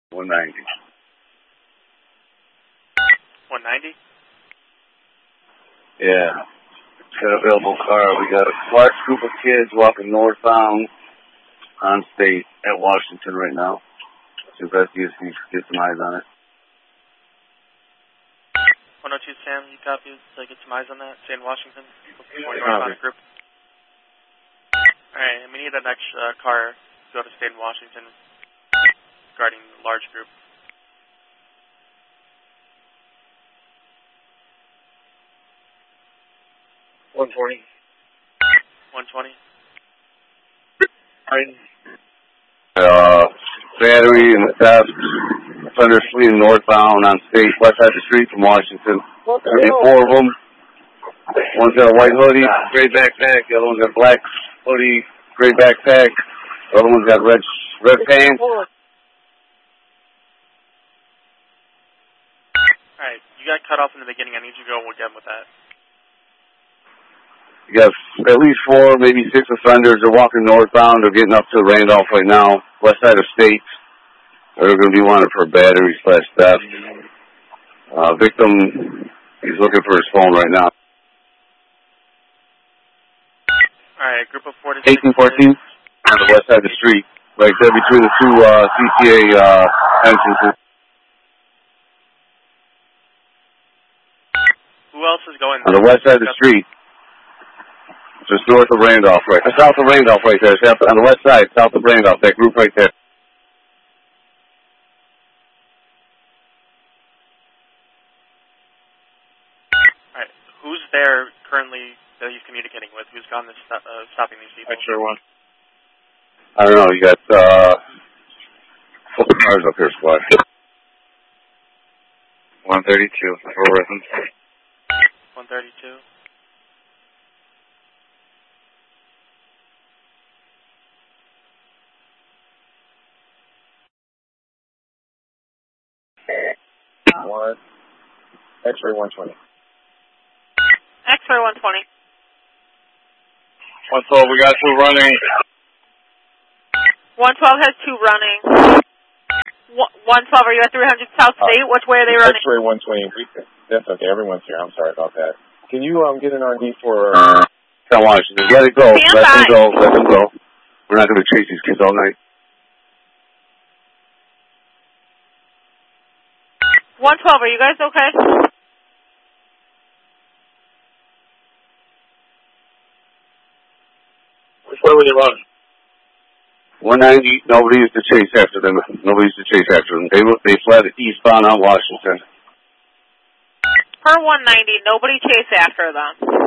190. 190? Yeah. Got an available car. We got a large group of kids walking northbound on State at Washington right now. So if that's you, get some eyes on it. 102 Sam, you copy? So get some eyes on that. Stay in Washington. Group. Alright, and we need that next car to go to State in Washington regarding the large group. $120. Battery and theft. Thunder fleeing northbound on State, west side of the street from Washington. There'll be 4 of them. One's got a white hoodie, gray backpack. The other one's got a black hoodie, gray backpack. The other one's got red pants. Alright, you got cut off in the beginning. I need you to go again with that. You got at least 4, maybe 6 offenders. They're walking northbound. They're getting up to Randolph right now, west side of State. They're going to be wanted for battery/theft. Victim, he's looking for his phone right now. Alright, group of 4 to 1814 on the west side of the street, right there between the 2 CTA entrances. Who else is going On the west side of the street. Just north of Randolph, right? South of Randolph, right there. On the west side, south of Randolph, that group right there. Alright, who's there currently that he's communicating with? Who's gone to stopping these people? X-ray 1. I don't know, you got, couple cars up here, squad. 132, we're with him. 132. X-ray 120. X-ray 120. 112, we got 2 running. 112 has 2 running. 112, are you at 300 South State? Which way are they running? X-ray 120. That's okay, everyone's here. I'm sorry about that. Can you get an RD for... Tell Washington, let it go. Stand Let by. them go. Let them go. We're not going to chase these kids all night. 112, are you guys okay? Which way were they running? 190, nobody used to chase after them. Nobody used to chase after them. They fled eastbound on Washington. Per 190, nobody chased after them.